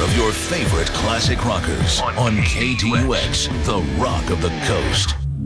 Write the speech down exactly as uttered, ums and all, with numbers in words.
of your favorite classic rockers on K T U X, the rock of the coast.